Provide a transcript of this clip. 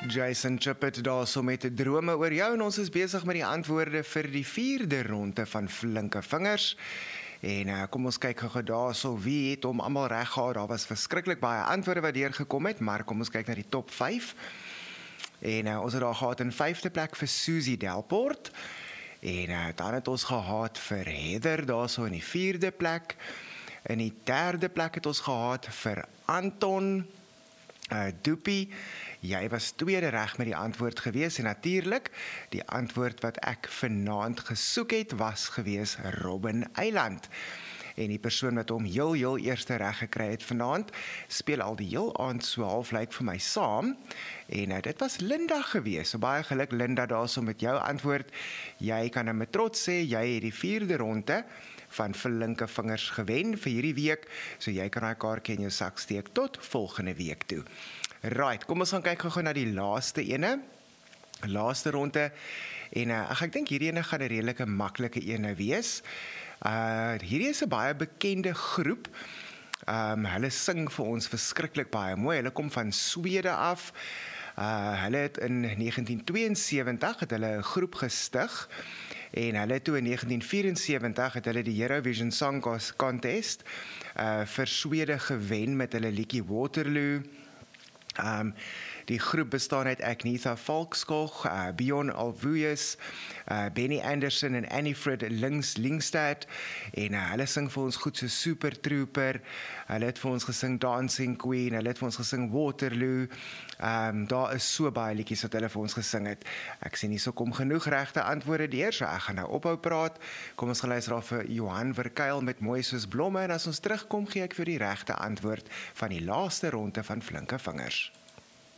Jason Chipet daar so met drome oor jou en ons is besig met die antwoorde vir die 4de ronde van Flinke Vingers. En kom ons kyk gou daar so wie het hom almal reg gehad. Daar was verskriklik baie antwoorde wat deurgekom het, maar kom ons kyk na die top 5. En ons het daar gehad in 5de plek vir Susie Delport. En dan het ons gehad vir Heather daar so in die 4de plek. In die 3de plek het ons gehad vir Anton Doopie. Jy was tweede reg met die antwoord gewees en natuurlik die antwoord wat ek vanaand gesoek het was gewees Robin Eiland. En die persoon wat hom heel eerste reg gekry het vanaand speel al die heel aand so half lyk vir my saam. En dit was Linda gewees. So baie geluk Linda daarso met jou antwoord. Jy kan nou met trots sê jy het die 4de ronde van Flinke Vingers gewen vir hierdie week. So jy kan daai kaartjie in jou sak steek tot volgende week toe. Right, kom ons gaan kyk gou na die laaste ene. Laaste ronde. En ek dink hierdie ene gaan 'n redelike maklike ene wees. Hierdie is 'n baie bekende groep. Hulle sing vir ons verskriklik baie mooi. Hulle kom van Swede af. Hulle het in 1972 het hulle 'n groep gestig. En hulle toe in 1974 het hulle die Eurovision Song Contest vir Swede gewen met hulle liedjie Waterloo. Die groep bestaan uit Agnetha Falkskog, Bjorn Ulvaeus, Benny Anderson en Annifred Lyngstad. En hulle sing vir ons goed so Super Trooper. Hulle het vir ons gesing Dancing Queen, hulle het vir ons gesing Waterloo. Daar is so baie liedjies wat hulle vir ons gesing het. Ek sien nie so kom genoeg regte antwoorde deur, so ek gaan nou ophou praat. Kom ons gaan luister daar vir Johan Verkuil met Mooi soos blomme en as ons terugkom gee ek vir die regte antwoord van die laaste ronde van Flinke Vingers.